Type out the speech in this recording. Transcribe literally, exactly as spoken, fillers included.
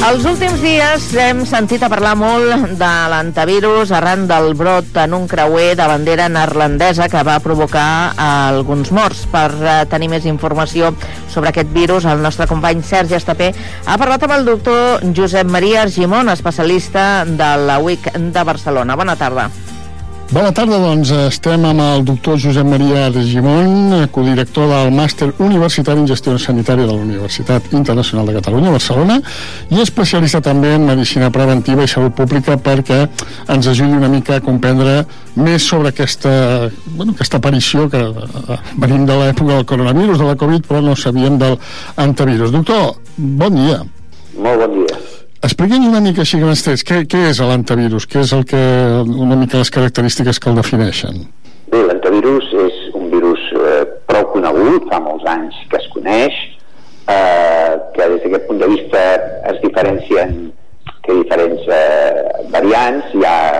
Els últims dies hem sentit a parlar molt de l'antivirus arran del brot en un creuer de bandera neerlandesa que va provocar alguns morts. Per tenir més informació sobre aquest virus, el nostre company Sergi Estapé ha parlat amb el doctor Josep Maria Argimon, especialista de la U I C de Barcelona. Bona tarda. Bona tarda, doncs estem amb el doctor Josep Maria Argimon, codirector del Màster Universitari en Gestió Sanitària de la Universitat Internacional de Catalunya, Barcelona, i especialista també en Medicina Preventiva i Salut Pública, perquè ens ajudi una mica a comprendre més sobre aquesta, bueno, aquesta aparició que venim de l'època del coronavirus, de la Covid, però no sabíem del antivirus. Doctor, bon dia. Molt bon dia. Expliqui'ns una mica així grans trets, què, què és l'antivirus? Què és el que, una mica les característiques que el defineixen? Bé, l'antivirus és un virus eh, prou conegut, fa molts anys que es coneix, eh, que des d'aquest punt de vista es diferencien que diferents eh, variants. Hi ha